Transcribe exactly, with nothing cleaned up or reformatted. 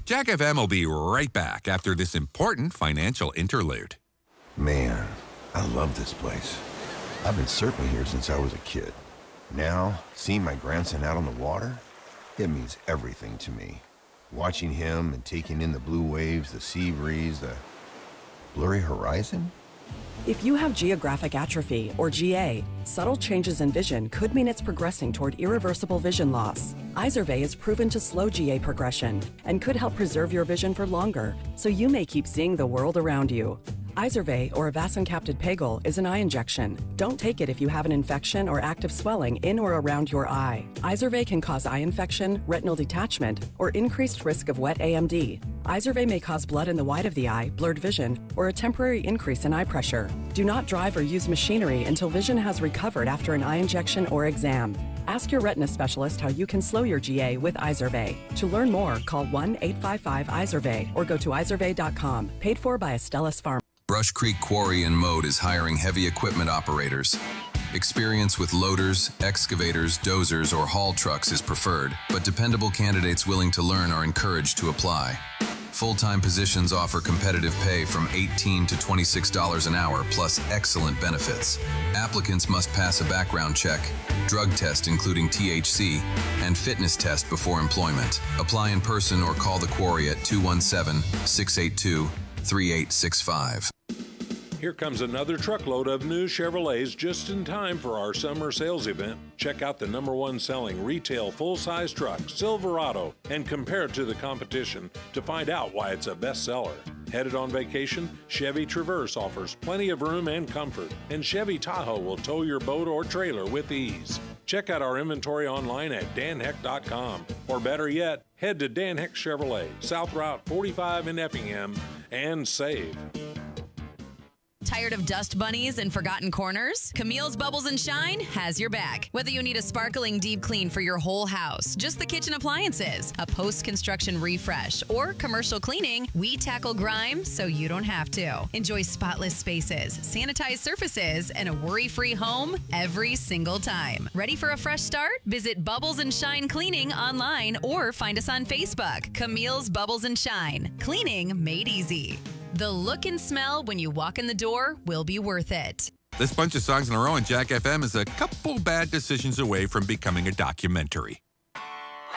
Jack F M will be right back after this important financial interlude. Man, I love this place. I've been surfing here since I was a kid. Now, seeing my grandson out on the water, it means everything to me. Watching him and taking in the blue waves, the sea breeze, the blurry horizon. If you have geographic atrophy, or G A, subtle changes in vision could mean it's progressing toward irreversible vision loss. Izervay is proven to slow G A progression and could help preserve your vision for longer, so you may keep seeing the world around you. Izervay, or avacincaptad pegol, is an eye injection. Don't take it if you have an infection or active swelling in or around your eye. Izervay can cause eye infection, retinal detachment, or increased risk of wet A M D. Izervay may cause blood in the white of the eye, blurred vision, or a temporary increase in eye pressure. Do not drive or use machinery until vision has recovered after an eye injection or exam. Ask your retina specialist how you can slow your G A with Izervay. To learn more, call one eight five five Izervay or go to izervay dot com. Paid for by Astellas Pharma. Brush Creek Quarry and Mode is hiring heavy equipment operators. Experience with loaders, excavators, dozers, or haul trucks is preferred, but dependable candidates willing to learn are encouraged to apply. Full-time positions offer competitive pay from eighteen to twenty-six dollars an hour, plus excellent benefits. Applicants must pass a background check, drug test including T H C, and fitness test before employment. Apply in person or call the quarry at two one seven, six eight two, three eight six five. Here comes another truckload of new Chevrolets just in time for our summer sales event. Check out the number one selling retail full-size truck, Silverado, and compare it to the competition to find out why it's a bestseller. Headed on vacation? Chevy Traverse offers plenty of room and comfort, and Chevy Tahoe will tow your boat or trailer with ease. Check out our inventory online at dan heck dot com, or better yet, head to Dan Heck Chevrolet, South Route forty-five in Effingham, and save. Tired of dust bunnies and forgotten corners? Camille's Bubbles and Shine has your back. Whether you need a sparkling deep clean for your whole house, just the kitchen appliances, a post-construction refresh, or commercial cleaning, we tackle grime so you don't have to. Enjoy spotless spaces, sanitized surfaces, and a worry-free home every single time. Ready for a fresh start? Visit Bubbles and Shine Cleaning online or find us on Facebook. Camille's Bubbles and Shine. Cleaning made easy. The look and smell when you walk in the door will be worth it. This bunch of songs in a row on Jack F M is a couple bad decisions away from becoming a documentary.